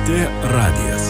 LRT radijas.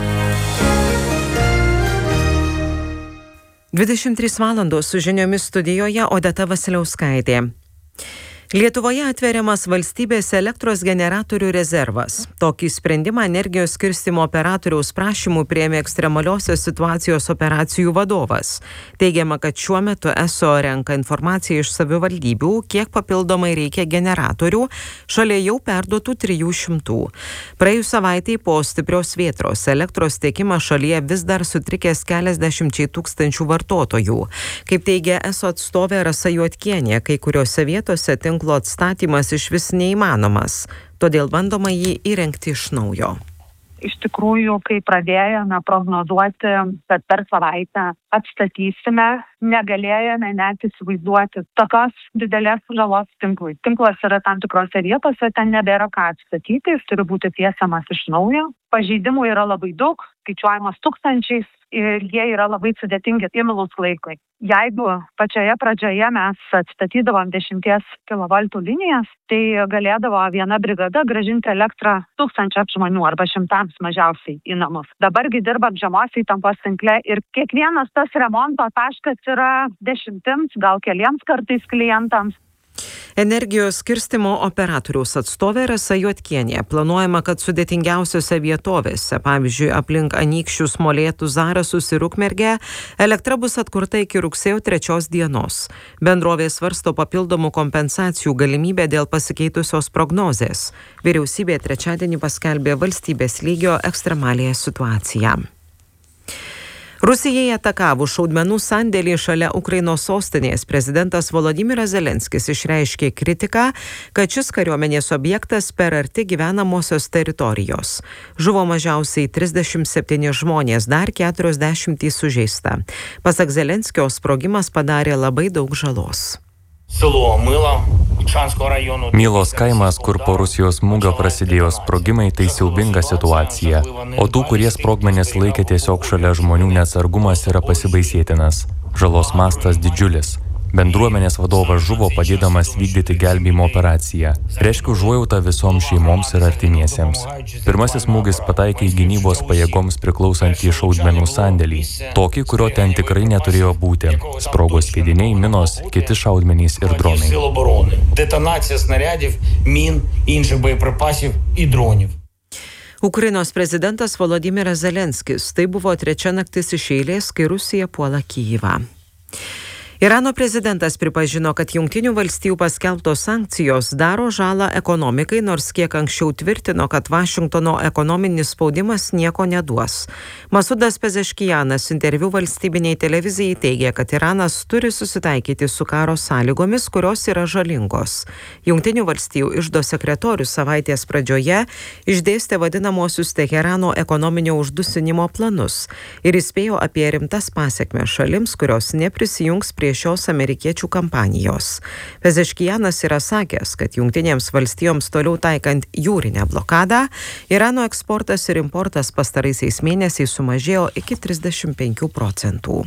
23 valandos su žiniomis studijoje Odeta Vasiliauskaitė. Lietuvoje atveriamas valstybės elektros generatorių rezervas. Tokį sprendimą energijos skirstymo operatoriaus prašymų priėmė ekstremaliosios situacijos operacijų vadovas. Teigiama, kad šiuo metu ESO renka informaciją iš savivaldybių, kiek papildomai reikia generatorių, šalia jau perduotų 300. Praėjus savaitei po stiprios vėtros elektros tiekimas šalyje vis dar sutrikęs keliasdešimčiai tūkstančių vartotojų. Kaip teigia ESO atstovė Rasa Juodkienė, kai kuriuose vietose tinklo atstatymas išvis neįmanomas, todėl bandoma jį įrengti iš naujo. Iš tikrųjų, kai pradėjome prognozuoti, kad per savaitę atstatysime, negalėjome net įsivaizduoti tokios didelės žalos tinklui. Tinklas yra tam tikrose vietose, ten nebėra ką atstatyti, jis turi būti tiesiamas iš naujo. Pažeidimų yra labai daug, skaičiuojamas tūkstančiais ir jie yra labai sudėtingi imlūs laikui. Jeigu pačioje pradžioje mes atstatydavom 10 kV linijas, tai galėdavo viena brigada grąžinti elektrą 1000 žmonių arba 100 mažiausiai į namus. Dabargi dirbam žemos įtampos tinkle ir kiekvienas tas remonto taškas yra dešimtims, gal keliems kartais klientams. Energijos skirstymo operatoriaus atstovė Rasa Juodkienė. Planuojama, kad sudėtingiausiose vietovėse, pavyzdžiui, aplink Anykščius, Molėtus, Zarasus ir Ukmergę, elektra bus atkurta iki rugsėjo 3 dienos. Bendrovė svarsto papildomų kompensacijų galimybę dėl pasikeitusios prognozės. Vyriausybė trečiadienį paskelbė valstybės lygio ekstremaliąją situaciją. Rusijai atakavus šaudmenų sandėlį šalia Ukrainos sostinės, prezidentas Volodymyras Zelenskis išreiškė kritiką, kad šis kariuomenės objektas per arti gyvenamosios teritorijos. Žuvo mažiausiai 37 žmonės, dar 40 sužeista. Pasak Zelenskio, sprogimas padarė labai daug žalos. Mylos kaimas, kur po Rusijos smūgio prasidėjo sprogimai, tai siaubinga situacija. O tų, kurie sprogmenis laikė tiesiog šalia žmonių, neatsargumas yra pasibaisėtinas. Žalos mastas didžiulis. Bendruomenės vadovas žuvo padėdamas vykdyti gelbėjimo operaciją. Reiškia užuojautą visoms šeimoms ir artimiesiems. Pirmasis smūgis pataikė į gynybos pajėgoms priklausantį šaudmenų sandėlį. Tokį, kurio ten tikrai neturėjo būti. Sprogo skiediniai, minos, kiti šaudmenys ir dronai. Детонація снарядів, мін, інших боєприпасів і дронів. Ukrainos prezidentas Volodymyras Zelenskis. Tai buvo trečia naktis iš eilės, kai Rusija puola Kijivą. Irano prezidentas pripažino, kad Jungtinių valstijų paskelbtos sankcijos daro žalą ekonomikai, nors kiek anksčiau tvirtino, kad Vašingtono ekonominis spaudimas nieko neduos. Masudas Pezeškijanas interviu valstybiniai televizijai teigė, kad Iranas turi susitaikyti su karo sąlygomis, kurios yra žalingos. Jungtinių valstijų iždo sekretorius savaitės pradžioje išdėstė vadinamosius Teherano ekonominio uždusinimo planus ir įspėjo apie rimtas pasekmes šalims, kurios neprisijungs prie šios amerikiečių kampanijos. Pezeškijanas yra sakęs, kad Jungtinėms valstijoms toliau taikant jūrinę blokadą, Irano eksportas ir importas pastaraisiais mėnesiais sumažėjo iki 35%.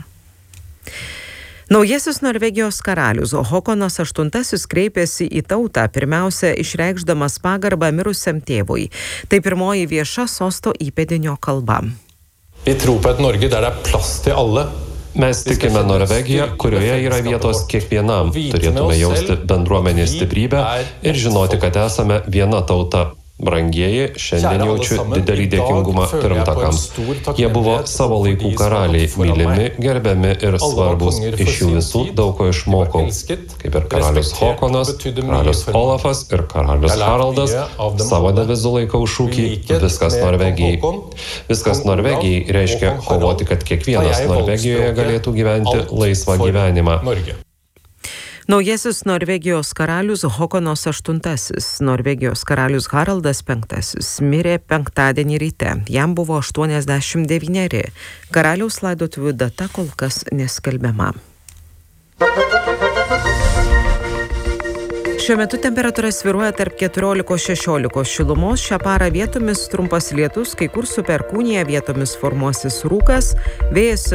Naujasis Norvegijos karalius Håkonas VIII kreipėsi į tautą, pirmiausia išreikšdamas pagarbą mirusiam tėvui. Tai pirmoji vieša sosto įpėdinio kalba. Vi tror på et Norge der det er plass til alle. Mes tikime Norvegiją, kurioje yra vietos kiekvienam. Turėtume jausti bendruomenės stiprybę ir žinoti, kad esame viena tauta. Brangieji, šiandien jaučiu didelį dėkingumą pirmtakams. Jie buvo savo laikų karaliai, mylimi, gerbiami ir svarbus. Iš jų visų daug ko išmokau. Kaip ir karalius Håkonas, karalius Olafas ir karalius Haraldas, savo devizu laikau šūkį "Viskas Norvegijai". Viskas Norvegijai reiškia kovoti, kad kiekvienas Norvegijoje galėtų gyventi laisvą gyvenimą. Naujasis Norvegijos karalius Håkonas VIII, Norvegijos karalius Haraldas V mirė penktadienį ryte. Jam buvo 89. Karaliaus laidotuvių data kol kas neskelbiama. Šiuo metu temperatūra svyruoja tarp 14–16 šilumos. Šią parą vietomis trumpas lietus, kai kur su perkūnija, vietomis formuosis rūkas, vėjas